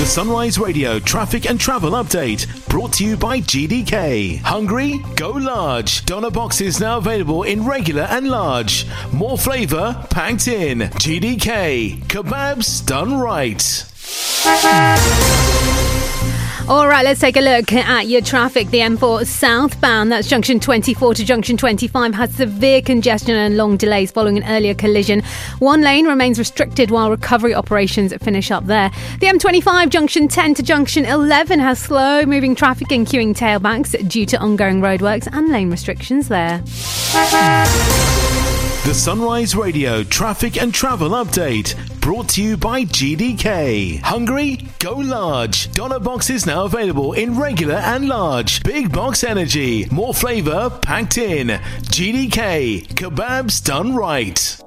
The Sunrise Radio traffic and travel update brought to you by GDK. Hungry? Go large. Doner boxes now available in regular and large. More flavour packed in. GDK. Kebabs done right. All right, let's take a look at your traffic. The M4 southbound, that's junction 24 to junction 25, has severe congestion and long delays following an earlier collision. One lane remains restricted while recovery operations finish up there. The M25 junction 10 to junction 11 has slow moving traffic and queuing tailbacks due to ongoing roadworks and lane restrictions there. The Sunrise Radio traffic and travel update brought to you by GDK. Hungry? Go large. Doner boxes now available in regular and large. Big box energy. More flavour packed in. GDK. Kebabs done right.